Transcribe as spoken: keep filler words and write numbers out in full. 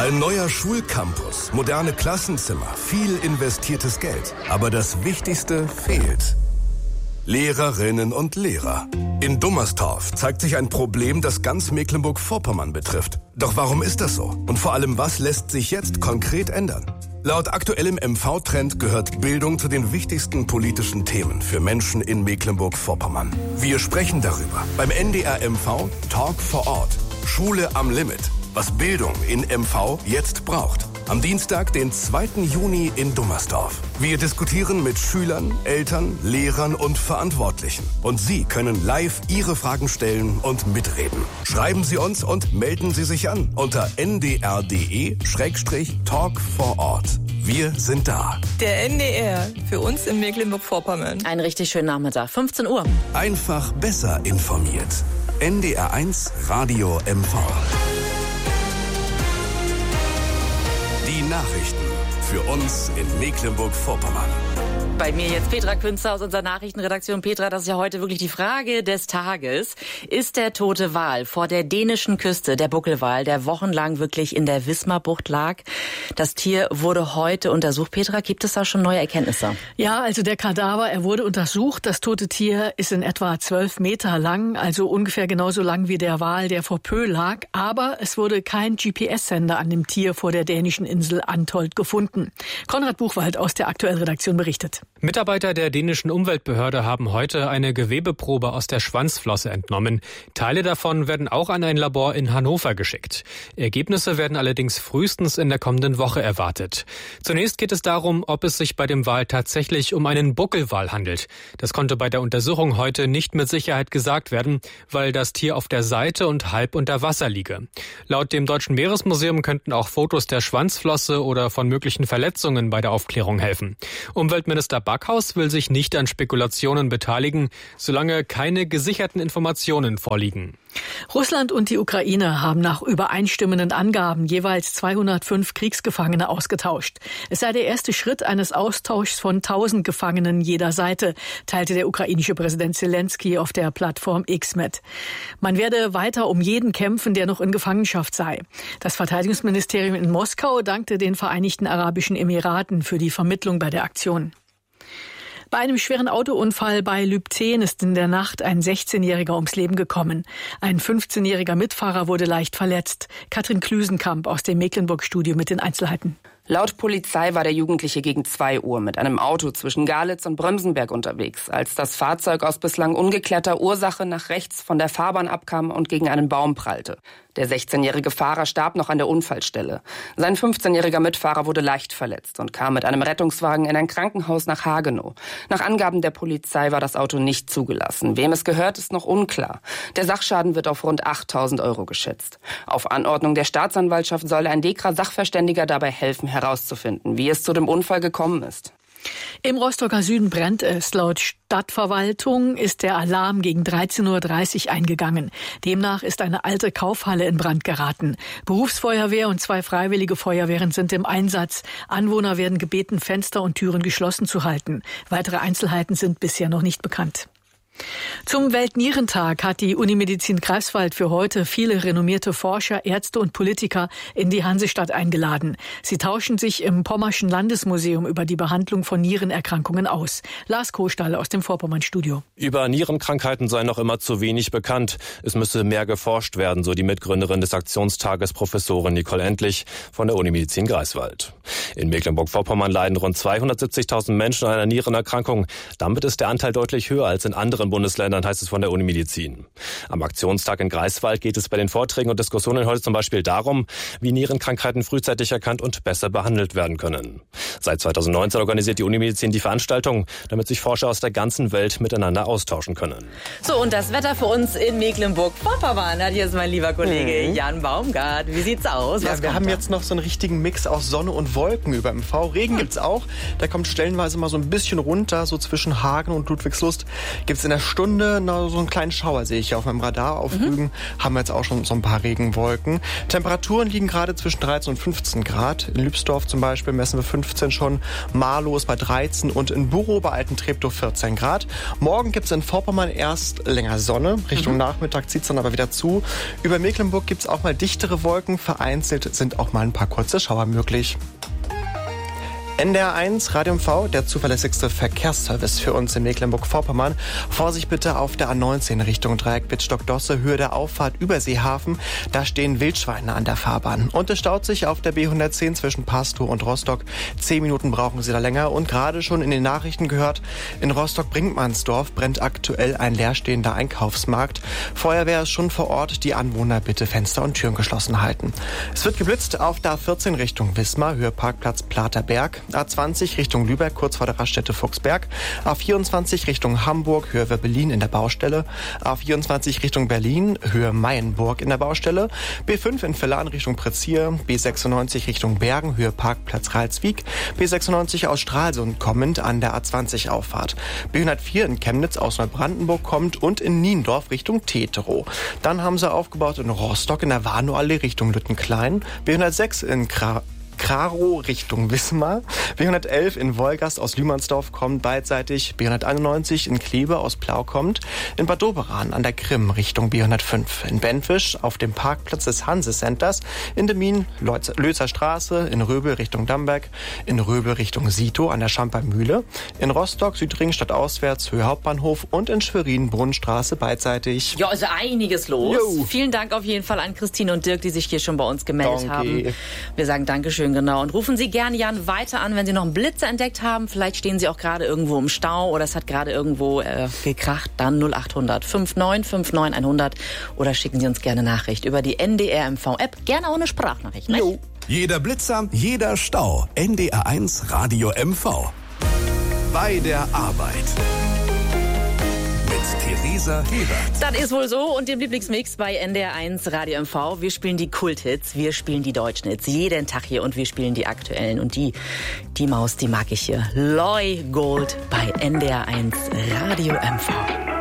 Ein neuer Schulcampus, moderne Klassenzimmer, viel investiertes Geld. Aber das Wichtigste fehlt. Lehrerinnen und Lehrer. In Dummerstorf zeigt sich ein Problem, das ganz Mecklenburg-Vorpommern betrifft. Doch warum ist das so? Und vor allem, was lässt sich jetzt konkret ändern? Laut aktuellem M V-Trend gehört Bildung zu den wichtigsten politischen Themen für Menschen in Mecklenburg-Vorpommern. Wir sprechen darüber beim N D R M V Talk vor Ort. Schule am Limit. Was Bildung in M V jetzt braucht. Am Dienstag, den zweiten Juni in Dummerstorf. Wir diskutieren mit Schülern, Eltern, Lehrern und Verantwortlichen. Und Sie können live Ihre Fragen stellen und mitreden. Schreiben Sie uns und melden Sie sich an unter n d r punkt d e Schrägstrich talk vor Ort. Wir sind da. Der N D R, für uns in Mecklenburg-Vorpommern. Ein richtig schönen Nachmittag, fünfzehn Uhr. Einfach besser informiert. N D R eins Radio M V. Die Nachrichten für uns in Mecklenburg-Vorpommern. Bei mir jetzt Petra Künzer aus unserer Nachrichtenredaktion. Petra, das ist ja heute wirklich die Frage des Tages. Ist der tote Wal vor der dänischen Küste, der Buckelwal, der wochenlang wirklich in der Wismarbucht lag? Das Tier wurde heute untersucht. Petra, gibt es da schon neue Erkenntnisse? Ja, also der Kadaver, er wurde untersucht. Das tote Tier ist in etwa zwölf Meter lang, also ungefähr genauso lang wie der Wal, der vor Pö lag. Aber es wurde kein G P S-Sender an dem Tier vor der dänischen Insel Antolt gefunden. Konrad Buchwald aus der aktuellen Redaktion berichtet. Mitarbeiter der dänischen Umweltbehörde haben heute eine Gewebeprobe aus der Schwanzflosse entnommen. Teile davon werden auch an ein Labor in Hannover geschickt. Ergebnisse werden allerdings frühestens in der kommenden Woche erwartet. Zunächst geht es darum, ob es sich bei dem Wal tatsächlich um einen Buckelwal handelt. Das konnte bei der Untersuchung heute nicht mit Sicherheit gesagt werden, weil das Tier auf der Seite und halb unter Wasser liege. Laut dem Deutschen Meeresmuseum könnten auch Fotos der Schwanzflosse oder von möglichen Verletzungen bei der Aufklärung helfen. Umweltminister Backhaus will sich nicht an Spekulationen beteiligen, solange keine gesicherten Informationen vorliegen. Russland und die Ukraine haben nach übereinstimmenden Angaben jeweils zweihundertfünf Kriegsgefangene ausgetauscht. Es sei der erste Schritt eines Austauschs von tausend Gefangenen jeder Seite, teilte der ukrainische Präsident Zelensky auf der Plattform X mit. Man werde weiter um jeden kämpfen, der noch in Gefangenschaft sei. Das Verteidigungsministerium in Moskau dankte den Vereinigten Arabischen Emiraten für die Vermittlung bei der Aktion. Bei einem schweren Autounfall bei Lübten ist in der Nacht ein sechzehnjähriger ums Leben gekommen. Ein fünfzehnjähriger Mitfahrer wurde leicht verletzt. Katrin Klüsenkamp aus dem Mecklenburg-Studio mit den Einzelheiten. Laut Polizei war der Jugendliche gegen zwei Uhr mit einem Auto zwischen Galitz und Bremsenberg unterwegs, als das Fahrzeug aus bislang ungeklärter Ursache nach rechts von der Fahrbahn abkam und gegen einen Baum prallte. Der sechzehnjährige Fahrer starb noch an der Unfallstelle. Sein fünfzehnjähriger Mitfahrer wurde leicht verletzt und kam mit einem Rettungswagen in ein Krankenhaus nach Hagenow. Nach Angaben der Polizei war das Auto nicht zugelassen. Wem es gehört, ist noch unklar. Der Sachschaden wird auf rund achttausend Euro geschätzt. Auf Anordnung der Staatsanwaltschaft soll ein Dekra-Sachverständiger dabei helfen, herauszufinden, wie es zu dem Unfall gekommen ist. Im Rostocker Süden brennt es. Laut Stadtverwaltung ist der Alarm gegen dreizehn Uhr dreißig eingegangen. Demnach ist eine alte Kaufhalle in Brand geraten. Berufsfeuerwehr und zwei freiwillige Feuerwehren sind im Einsatz. Anwohner werden gebeten, Fenster und Türen geschlossen zu halten. Weitere Einzelheiten sind bisher noch nicht bekannt. Zum Weltnierentag hat die Unimedizin Greifswald für heute viele renommierte Forscher, Ärzte und Politiker in die Hansestadt eingeladen. Sie tauschen sich im Pommerschen Landesmuseum über die Behandlung von Nierenerkrankungen aus. Lars Kohlstall aus dem Vorpommern-Studio. Über Nierenkrankheiten sei noch immer zu wenig bekannt. Es müsse mehr geforscht werden, so die Mitgründerin des Aktionstages, Professorin Nicole Endlich von der Unimedizin Greifswald. In Mecklenburg-Vorpommern leiden rund zweihundertsiebzigtausend Menschen an einer Nierenerkrankung. Damit ist der Anteil deutlich höher als in anderen Bundesländern, heißt es von der Unimedizin. Am Aktionstag in Greifswald geht es bei den Vorträgen und Diskussionen heute zum Beispiel darum, wie Nierenkrankheiten frühzeitig erkannt und besser behandelt werden können. Seit zweitausendneunzehn organisiert die Unimedizin die Veranstaltung, damit sich Forscher aus der ganzen Welt miteinander austauschen können. So, und das Wetter für uns in Mecklenburg-Vorpommern. Hier ist mein lieber Kollege mhm. Jan Baumgart. Wie sieht's aus? Ja, wir haben da? jetzt noch so einen richtigen Mix aus Sonne und Wolken über M V. Regen gibt's auch. Der kommt stellenweise mal so ein bisschen runter, so zwischen Hagen und Ludwigslust. Gibt's in einer Stunde na, so einen kleinen Schauer sehe ich hier auf meinem Radar. Auf mhm. Rügen haben wir jetzt auch schon so ein paar Regenwolken. Temperaturen liegen gerade zwischen dreizehn und fünfzehn Grad. In Lübsdorf zum Beispiel messen wir fünfzehn schon. Marlow ist bei dreizehn und in Burow bei Altentreptow vierzehn Grad. Morgen gibt es in Vorpommern erst länger Sonne. Richtung mhm. Nachmittag zieht es dann aber wieder zu. Über Mecklenburg gibt es auch mal dichtere Wolken. Vereinzelt sind auch mal ein paar kurze Schauer möglich. N D R eins, Radio M V, der zuverlässigste Verkehrsservice für uns in Mecklenburg-Vorpommern. Vorsicht bitte auf der A neunzehn Richtung Dreieck Wittstock-Dosse, Höhe der Auffahrt Überseehafen. Da stehen Wildschweine an der Fahrbahn. Und es staut sich auf der B hundertzehn zwischen Pastow und Rostock. Zehn Minuten brauchen Sie da länger. Und gerade schon in den Nachrichten gehört, in Rostock-Brinkmannsdorf brennt aktuell ein leerstehender Einkaufsmarkt. Feuerwehr ist schon vor Ort. Die Anwohner bitte Fenster und Türen geschlossen halten. Es wird geblitzt auf der A vierzehn Richtung Wismar, Höhe Parkplatz Platerberg. A zwanzig Richtung Lübeck, kurz vor der Raststätte Fuchsberg. A vierundzwanzig Richtung Hamburg, Höhe Werbelin in der Baustelle. A vierundzwanzig Richtung Berlin, Höhe Mayenburg in der Baustelle. B fünf in Villan Richtung Prezier. B sechsundneunzig Richtung Bergen, Höhe Parkplatz Ralswiek. B sechsundneunzig aus Stralsund kommend an der A zwanzig Auffahrt. B hundertvier in Chemnitz aus Neubrandenburg kommt und in Niendorf Richtung Teterow. Dann haben sie aufgebaut in Rostock in der Warnow-Allee Richtung Lüttenklein. B hundertsechs in Kra Krarow Richtung Wismar. B hundertelf in Wolgast aus Lühmannsdorf kommt beidseitig. B hunderteinundneunzig in Kleve aus Plau kommt. In Bad Doberan an der Krim Richtung B hundertfünf. In Benfisch auf dem Parkplatz des Hanse-Centers. In Demmin Lözer Straße. In Röbel Richtung Damberg. In Röbel Richtung Sito an der Schamper Mühle. In Rostock Südring stadtauswärts Höhe Hauptbahnhof. Und in Schwerin Brunnenstraße beidseitig. Ja, also einiges los. Jo. Vielen Dank auf jeden Fall an Christine und Dirk, die sich hier schon bei uns gemeldet Danke. haben. Wir sagen Dankeschön. Genau. Und rufen Sie gerne Jan weiter an, wenn Sie noch einen Blitzer entdeckt haben. Vielleicht stehen Sie auch gerade irgendwo im Stau oder es hat gerade irgendwo äh, gekracht. Dann null acht hundert neunundfünfzig neunundfünfzig hundert oder schicken Sie uns gerne Nachricht über die N D R M V-App. Gerne auch eine Sprachnachricht. Ne? Jo. Jeder Blitzer, jeder Stau. N D R eins Radio M V. Bei der Arbeit. Theresa Hebert. Das ist wohl so und dem Lieblingsmix bei N D R eins Radio M V. Wir spielen die Kulthits, wir spielen die deutschen Hits, jeden Tag hier und wir spielen die aktuellen. Und die, die Maus, die mag ich hier. Loy Gold bei N D R eins Radio M V.